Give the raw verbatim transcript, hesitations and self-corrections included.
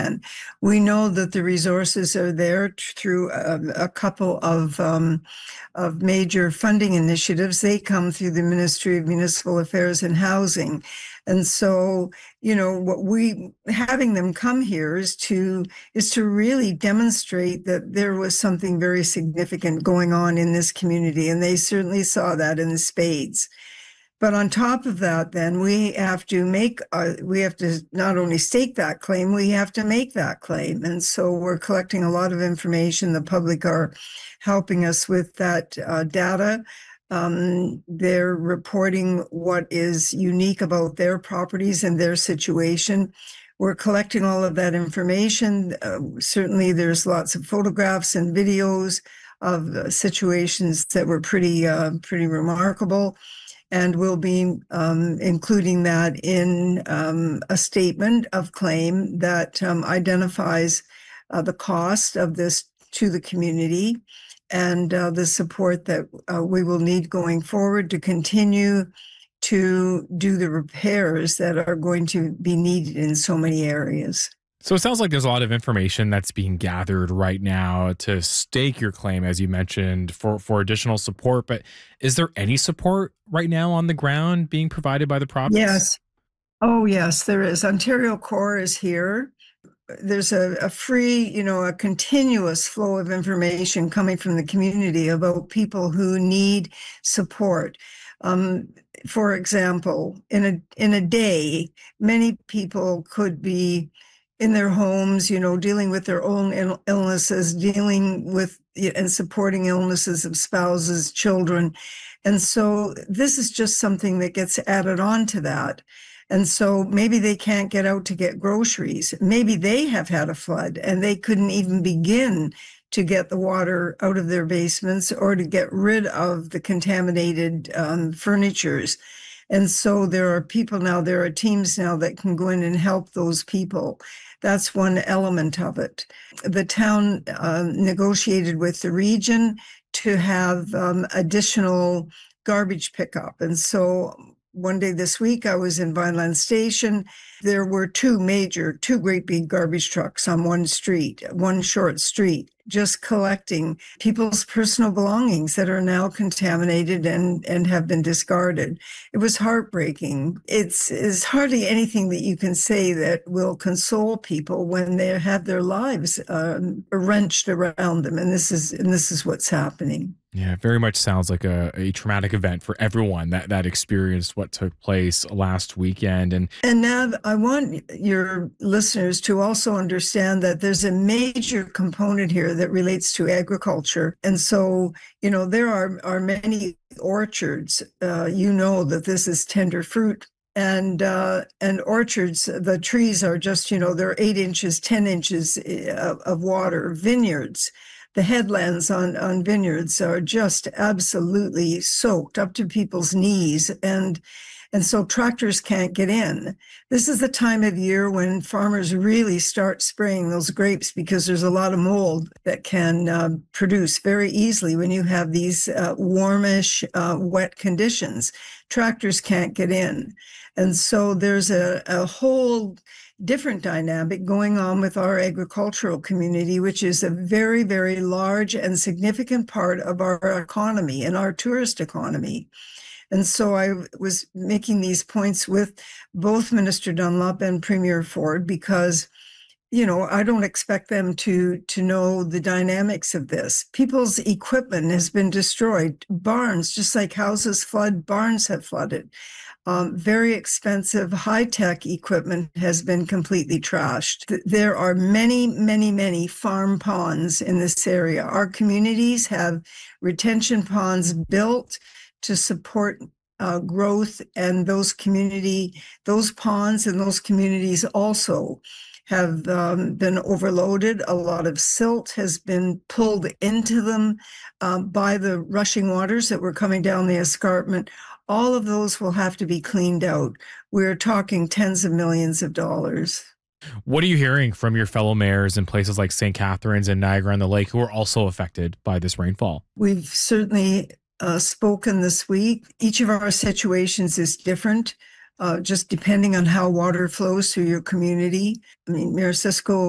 can. We know that the resources are there t- through a, a couple of um, of major funding initiatives. They come through the Ministry of Municipal Affairs and Housing. And so, you know, what we having them come here is to is to really demonstrate that there was something very significant going on in this community, and they certainly saw that in the spades. But on top of that, then we have to make, uh, we have to not only stake that claim, we have to make that claim. And so we're collecting a lot of information. The public are helping us with that uh, data. Um, they're reporting what is unique about their properties and their situation. We're collecting all of that information. Uh, certainly, there's lots of photographs and videos of uh, situations that were pretty, uh, pretty remarkable. And we'll be um, including that in um, a statement of claim that um, identifies uh, the cost of this to the community and uh, the support that uh, we will need going forward to continue to do the repairs that are going to be needed in so many areas. So it sounds like there's a lot of information that's being gathered right now to stake your claim, as you mentioned, for, for additional support. But is there any support right now on the ground being provided by the province? Yes. Oh, yes, there is. Ontario Corps is here. There's a, a free, you know, a continuous flow of information coming from the community about people who need support. Um, for example, in a in a day, many people could be in their homes, you know, dealing with their own Ill- illnesses, dealing with and supporting illnesses of spouses, children. And so this is just something that gets added on to that. And so maybe they can't get out to get groceries. Maybe they have had a flood and they couldn't even begin to get the water out of their basements or to get rid of the contaminated um, furnitures. And so there are people now, there are teams now that can go in and help those people. That's one element of it. The town uh, negotiated with the region to have um, additional garbage pickup. And so one day this week, I was in Vineland Station. There were two major, two great big garbage trucks on one street, one short street, just collecting people's personal belongings that are now contaminated and, and have been discarded. It was heartbreaking. It's, it's hardly anything that you can say that will console people when they have their lives um, wrenched around them. And this is, and this is what's happening. Yeah, it very much sounds like a, a traumatic event for everyone that, that experienced what took place last weekend. And And Nav, I want your listeners to also understand that there's a major component here that relates to agriculture. And so, you know, there are, are many orchards. Uh, you know that this is tender fruit. And uh, and orchards, the trees are just, you know, they're eight inches, ten inches of, of water. Vineyards, the headlands on, on vineyards are just absolutely soaked up to people's knees. And and so tractors can't get in. This is the time of year when farmers really start spraying those grapes because there's a lot of mold that can uh, produce very easily when you have these uh, warmish, uh, wet conditions. Tractors can't get in. And so there's a, a whole different dynamic going on with our agricultural community, which is a very, very large and significant part of our economy and our tourist economy. And so I was making these points with both Minister Dunlop and Premier Ford because, you know, I don't expect them to to know the dynamics of this. People's equipment has been destroyed. Barns, just like houses flood, barns have flooded. Um, very expensive, high-tech equipment has been completely trashed. There are many, many, many farm ponds in this area. Our communities have retention ponds built to support uh, growth, and those community, those ponds and those communities also have um, been overloaded. A lot of silt has been pulled into them uh, by the rushing waters that were coming down the escarpment. All of those will have to be cleaned out. We're talking tens of millions of dollars. What are you hearing from your fellow mayors in places like Saint Catharines and Niagara-on-the-Lake who are also affected by this rainfall? We've certainly uh, spoken this week. Each of our situations is different, uh, just depending on how water flows through your community. I mean, Mayor Cisco